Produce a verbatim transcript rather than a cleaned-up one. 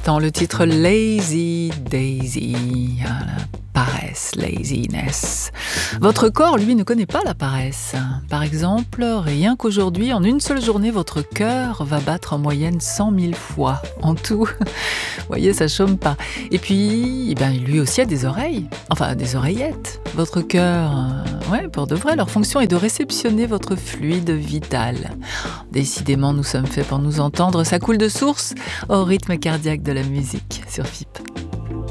l'instant, le titre Lazy Daisy, ah, la paresse, laziness. Votre corps, lui, ne connaît pas la paresse. Par exemple, rien qu'aujourd'hui, en une seule journée, votre cœur va battre en moyenne cent mille fois en tout. Vous voyez, ça chôme pas. Et puis, eh ben, lui aussi a des oreilles, enfin des oreillettes. Votre cœur, euh, ouais, pour de vrai, leur fonction est de réceptionner votre fluide vital. Décidément, nous sommes faits pour nous entendre. Ça coule de source au rythme cardiaque de la musique sur F I P.